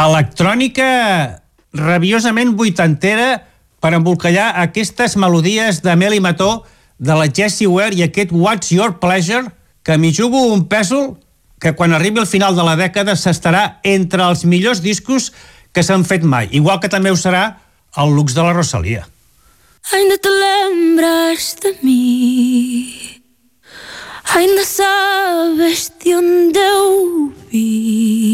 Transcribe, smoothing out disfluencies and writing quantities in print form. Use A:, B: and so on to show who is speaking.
A: electrònica rabiosament vuitantera per embolcallar aquestes melodies de Mel i Mató, de la Jessie Ware i aquest What's Your Pleasure, que m'hi jugo un pèsol que quan arribi al final de la dècada s'estarà entre els millors discos que s'han fet mai, igual que també ho serà el Lux de la Rosalía.
B: Ainda te lembras de mí, ainda sabes de onde eu vi.